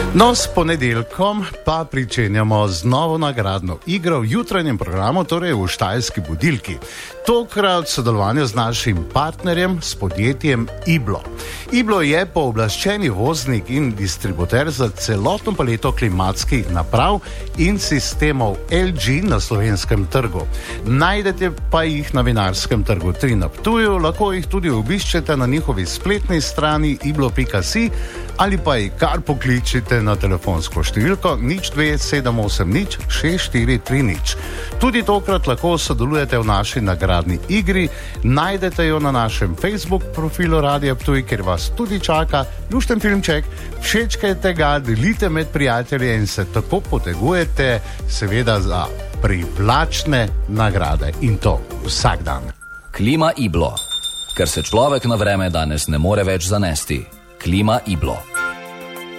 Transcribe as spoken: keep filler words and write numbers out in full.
No, s ponedeljkom pa pričenjamo z novo nagradno igro v jutranjem programu, torej v Štajerski budilki. Tokrat v sodelovanju z našim partnerjem, s podjetjem Iblo. Iblo je pooblaščeni voznik in distributer za celotno paleto klimatskih naprav in sistemov L G na slovenskem trgu. Najdete pa jih na Vinarskem trgu tri na Ptuju, lahko jih tudi obiščete na njihovi spletni strani iblo pika si ali pa jih kar pokličite na telefonsko številko nič dve sedem osem nič šest štiri tri nič. Tudi tokrat lahko sodelujete v naši nagradni igri, najdete jo na našem Facebook profilu Radia Ptuj, kjer vas tudi čaka lušten filmček, všečkajte ga, delite med prijatelje in se tako potegujete seveda za privlačne nagrade in to vsak dan. Klima Iblo. Ker se človek na vreme danes ne more več zanesti. Klima Iblo.